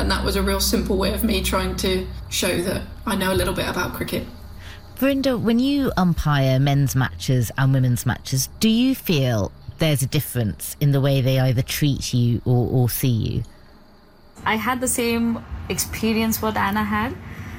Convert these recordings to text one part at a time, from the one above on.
And that was a real simple way of me trying to show that I know a little bit about cricket. Verinda, when you umpire men's matches and women's matches, do you feel there's a difference in the way they either treat you or see you? I had the same experience what Anna had.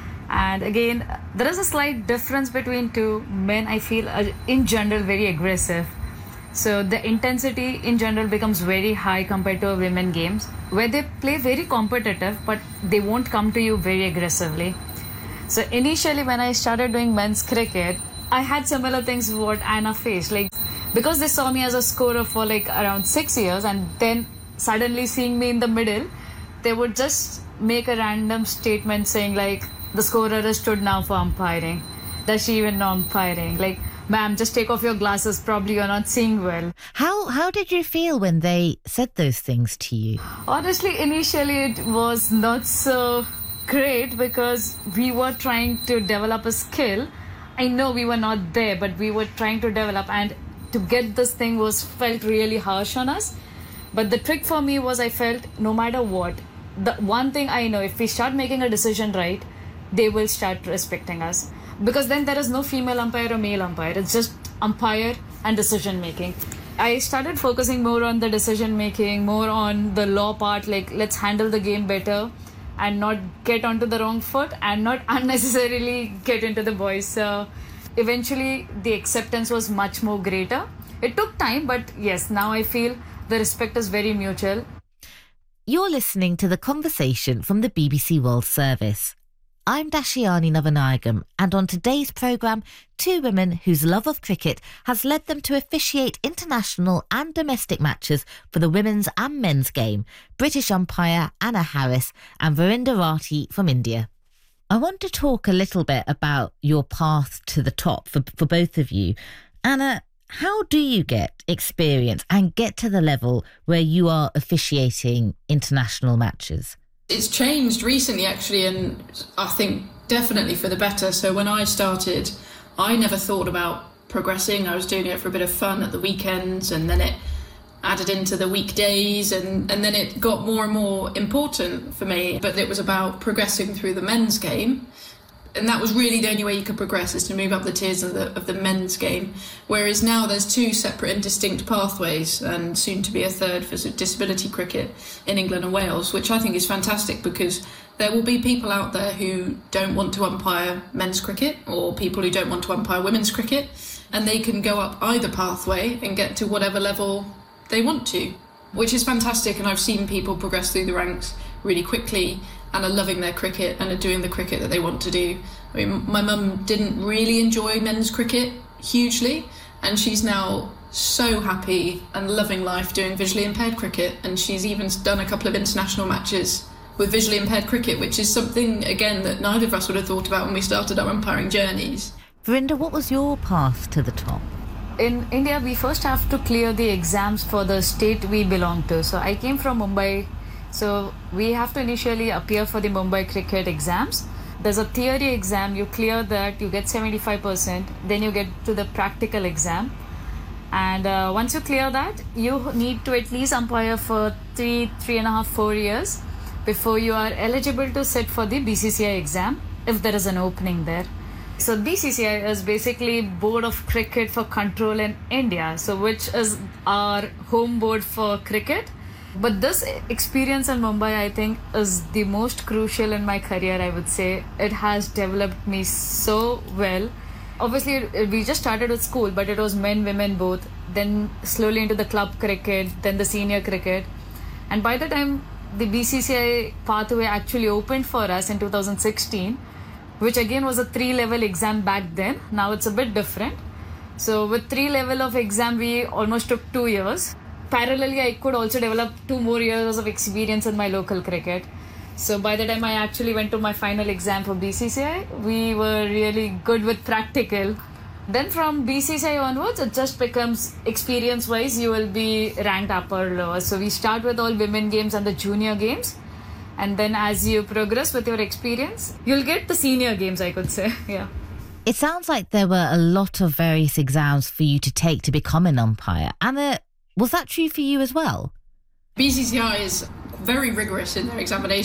And again, there is a slight difference between two. Men, I feel, are in general very aggressive. So the intensity in general becomes very high compared to women games, where they play very competitive, but they won't come to you very aggressively. So initially when I started doing men's cricket, I had similar things what Anna faced. Like, because they saw me as a scorer for like around 6 years, and then suddenly seeing me in the middle, they would just make a random statement saying like, the scorer is stood now for umpiring. Does she even know umpiring? Like, ma'am, just take off your glasses, probably you're not seeing well. How did you feel when they said those things to you? Honestly, initially it was not so great because we were trying to develop a skill. I know we were not there, but we were trying to develop, and to get this thing felt really harsh on us. But the trick for me was I felt no matter what, the one thing I know, if we start making a decision right, they will start respecting us. Because then there is no female umpire or male umpire. It's just umpire and decision making. I started focusing more on the decision making, more on the law part, like let's handle the game better and not get onto the wrong foot and not unnecessarily get into the boys. So eventually the acceptance was much more greater. It took time, but yes, now I feel the respect is very mutual. You're listening to The Conversation from the BBC World Service. I'm Dashiani Navanagam, and on today's programme, two women whose love of cricket has led them to officiate international and domestic matches for the women's and men's game, British umpire Anna Harris and Verinda Rathi from India. I want to talk a little bit about your path to the top for both of you. Anna, how do you get experience and get to the level where you are officiating international matches? It's changed recently, actually, and I think definitely for the better. So when I started, I never thought about progressing. I was doing it for a bit of fun at the weekends, and then it added into the weekdays, and then it got more and more important for me. But it was about progressing through the men's game. And that was really the only way you could progress, is to move up the tiers of the men's game. Whereas now there's two separate and distinct pathways, and soon to be a third for disability cricket in England and Wales, which I think is fantastic, because there will be people out there who don't want to umpire men's cricket, or people who don't want to umpire women's cricket, and they can go up either pathway and get to whatever level they want to, which is fantastic. And I've seen people progress through the ranks really quickly and are loving their cricket and are doing the cricket that they want to do. I mean, my mum didn't really enjoy men's cricket hugely, and she's now so happy and loving life doing visually impaired cricket, and she's even done a couple of international matches with visually impaired cricket, which is something, again, that neither of us would have thought about when we started our umpiring journeys. Verinda, what was your path to the top? In India, we first have to clear the exams for the state we belong to. So I came from Mumbai. So we have to initially appear for the Mumbai cricket exams. There's a theory exam, you clear that, you get 75%, then you get to the practical exam. And once you clear that, you need to at least umpire for 3.5, 4 years before you are eligible to sit for the BCCI exam, if there is an opening there. So BCCI is basically Board of Cricket for Control in India, so which is our home board for cricket. But this experience in Mumbai, I think, is the most crucial in my career, I would say. It has developed me so well. Obviously, we just started with school, but it was men, women both. Then slowly into the club cricket, then the senior cricket. And by the time the BCCI pathway actually opened for us in 2016, which again was a 3-level exam back then. Now it's a bit different. So with 3 level of exam, we almost took 2 years. Parallelly, I could also develop 2 more years of experience in my local cricket. So by the time I actually went to my final exam for BCCI, we were really good with practical. Then from BCCI onwards, it just becomes experience-wise, you will be ranked upper or lower. So we start with all women games and the junior games. And then as you progress with your experience, you'll get the senior games, I could say. Yeah. It sounds like there were a lot of various exams for you to take to become an umpire. Anna, was that true for you as well? BCCI is very rigorous in their examinations.